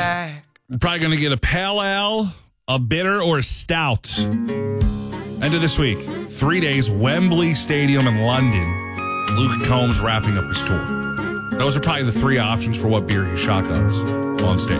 back. Probably going to get a pale ale, a bitter, or a stout. End of this week, 3 days, Wembley Stadium in London. Luke Combs wrapping up his tour. Those are probably the three options for what beer he shotguns on stage.